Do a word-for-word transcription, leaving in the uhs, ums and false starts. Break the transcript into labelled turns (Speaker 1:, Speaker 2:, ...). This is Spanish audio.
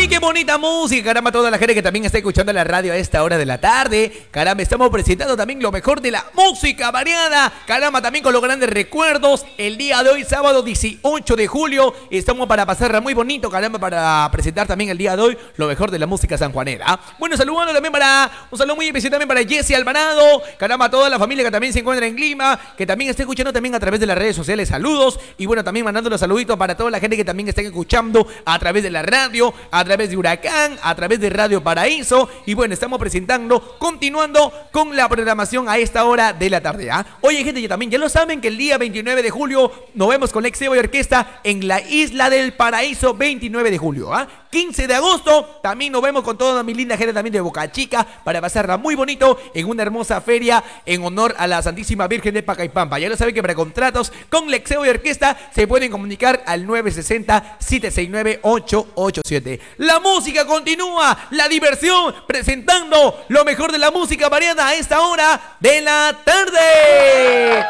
Speaker 1: Uy, qué bonita música, caramba, toda la gente que también está escuchando la radio a esta hora de la tarde. Caramba, estamos presentando también lo mejor de la música variada. Caramba, también con los grandes recuerdos. El día de hoy, sábado dieciocho de julio, estamos para pasarla muy bonito, caramba, para presentar también el día de hoy lo mejor de la música sanjuanera. Bueno, saludando también para, un saludo muy especial también para Jesse Alvarado. Caramba, toda la familia que también se encuentra en Lima, que también está escuchando también a través de las redes sociales. Saludos. Y bueno, también mandando los saluditos para toda la gente que también está escuchando a través de la radio, a través de Huracán, a través de Radio Paraíso. Y bueno, estamos presentando, continuando con la programación a esta hora de la tarde. ¿eh? Oye, gente, ya también ya lo saben que el día veintinueve de julio nos vemos con Lexeo y Orquesta en la Isla del Paraíso, veintinueve de julio. ¿eh? quince de agosto también nos vemos con toda mi linda gente también de Boca Chica para pasarla muy bonito en una hermosa feria en honor a la Santísima Virgen de Pacaipampa. Ya lo saben que para contratos con Lexeo y Orquesta se pueden comunicar al nueve seis cero, siete seis nueve, ocho ocho siete. La música continúa, la diversión, presentando lo mejor de la música variada a esta hora de la tarde.